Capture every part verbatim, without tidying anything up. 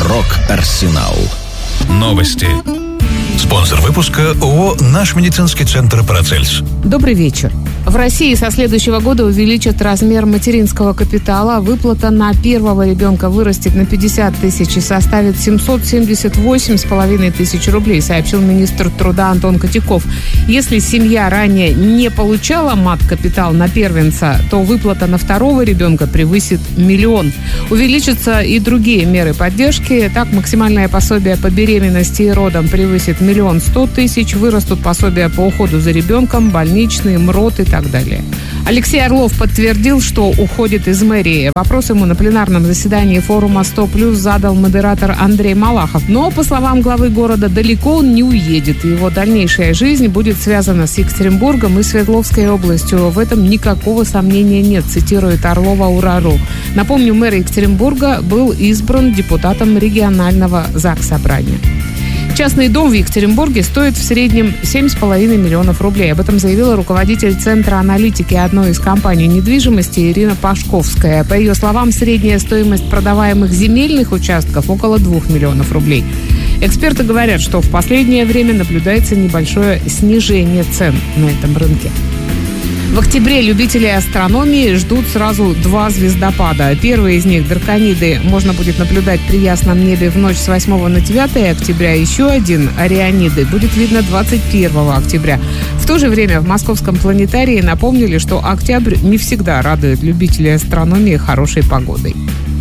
Рок-Арсенал. Новости. Спонсор выпуска ООО «Наш медицинский центр Парацельс». Добрый вечер. В России со следующего года увеличат размер материнского капитала. Выплата на первого ребенка вырастет на пятьдесят тысяч и составит семьсот семьдесят восемь с половиной тысяч рублей, сообщил министр труда Антон Котяков. Если семья ранее не получала мат-капитал на первенца, то выплата на второго ребенка превысит миллион. Увеличатся и другие меры поддержки. Так, максимальное пособие по беременности и родам превысит миллион сто тысяч. Вырастут пособия по уходу за ребенком, больничные, МРОТ и так далее. Алексей Орлов подтвердил, что уходит из мэрии. Вопрос ему на пленарном заседании форума сто плюс задал модератор Андрей Малахов. Но, по словам главы города, далеко он не уедет. Его дальнейшая жизнь будет связана с Екатеринбургом и Свердловской областью. В этом никакого сомнения нет, цитирует Орлова УРАРУ. Напомню, мэр Екатеринбурга был избран депутатом регионального Заксобрания. Частный дом в Екатеринбурге стоит в среднем семь с половиной миллионов рублей. Об этом заявила руководитель Центра аналитики одной из компаний недвижимости Ирина Пашковская. По ее словам, средняя стоимость продаваемых земельных участков около двух миллионов рублей. Эксперты говорят, что в последнее время наблюдается небольшое снижение цен на этом рынке. В октябре любители астрономии ждут сразу два звездопада. Первый из них, Дракониды, можно будет наблюдать при ясном небе в ночь с восьмого на девятое октября. Еще один, Ориониды, будет видно двадцать первого октября. В то же время в Московском планетарии напомнили, что октябрь не всегда радует любителей астрономии хорошей погодой.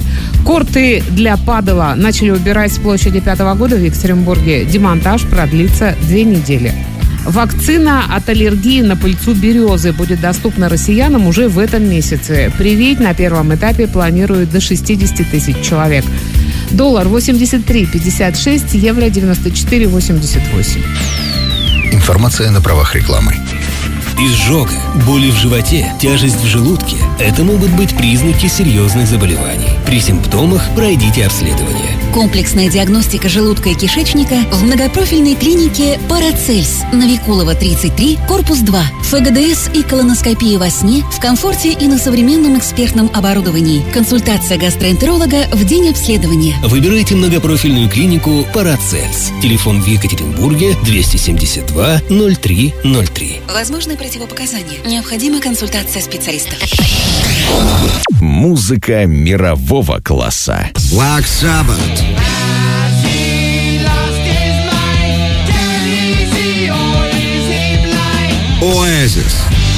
Корты для падела начали убирать с площади пятого года в Екатеринбурге. Демонтаж продлится две недели. Вакцина от аллергии на пыльцу березы будет доступна россиянам уже в этом месяце. Привить на первом этапе планируют до шестьдесят тысяч человек. Доллар восемьдесят три пятьдесят шесть, евро девяносто четыре восемьдесят восемь. Информация на правах рекламы. Изжога, боли в животе, тяжесть в желудке – это могут быть признаки серьезных заболеваний. При симптомах пройдите обследование. Комплексная диагностика желудка и кишечника в многопрофильной клинике «Парацельс». Новикулова, тридцать три, корпус два. ФГДС и колоноскопия во сне в комфорте и на современном экспертном оборудовании. Консультация гастроэнтеролога в день обследования. Выбирайте многопрофильную клинику «Парацельс». Телефон в Екатеринбурге двести семьдесят два ноль три ноль три. Возможны противопоказания. Необходима консультация специалистов. Музыка мирового класса. Black Sabbath. Oasis.